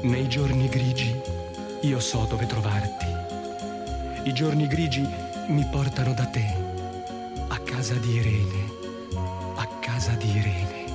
Nei giorni grigi io so dove trovarti. I giorni grigi mi portano da te, a casa di Irene, a casa di Irene.